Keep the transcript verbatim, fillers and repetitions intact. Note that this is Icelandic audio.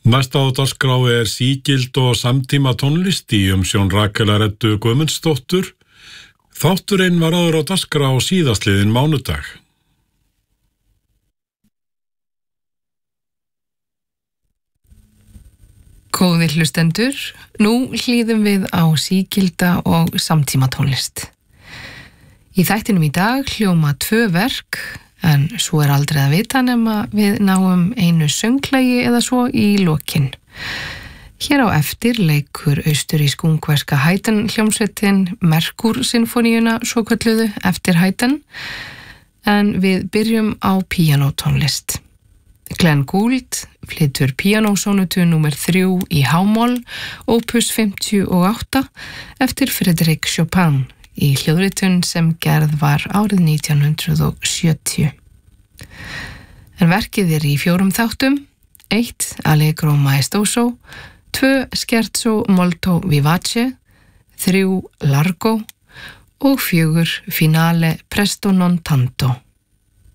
Næsta á dagskrá er sígild og samtíma tónlist í umsjón Rakelar Eddu Guðmundsdóttur. Þátturinn var áður á dagskrá síðastliðinn mánudag. Góðir hlustendur, nú hlýðum við á sígilda og samtíma tónlist. Í þættinum í dag hljóma tvö verk, en svo er aldrei að vita nema við náum einu sönglægi eða svo í lokin. Hér á eftir leikur austurísk-ungverska Haydn hljómsveitin Merkur-sinfoníuna svokölluðu eftir Haydn, en við byrjum á píanótónlist. Glenn Gould flytur píanósónutu númer þrjú í H-moll, opus fimmtíu og átta, eftir Frédéric Chopin í hljóðritun sem gerð var árið nítján hundrað og sjötíu. En verkið er í fjórum þáttum, eitt Allegro maestoso, tvö Scherzo molto vivace, þrjú Largo og fjögur Finale presto non tanto.